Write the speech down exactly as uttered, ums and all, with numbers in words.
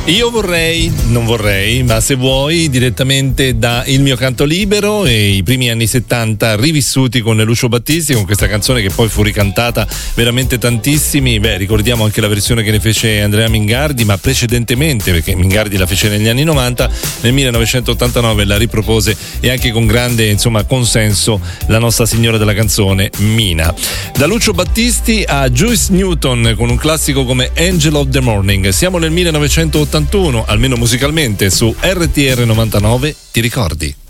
Io vorrei, non vorrei, ma se vuoi, direttamente da Il mio canto libero e i primi anni settanta rivissuti con Lucio Battisti, con questa canzone che poi fu ricantata veramente tantissimi. Beh, ricordiamo anche la versione che ne fece Andrea Mingardi, ma precedentemente, perché Mingardi la fece negli anni novanta, nel millenovecentottantanove la ripropose e anche con grande, insomma, consenso la nostra signora della canzone, Mina. Da Lucio Battisti a Joyce Newton con un classico come Angel of the Morning. Siamo nel millenovecentottantuno, almeno musicalmente, su R T R novantanove, ti ricordi?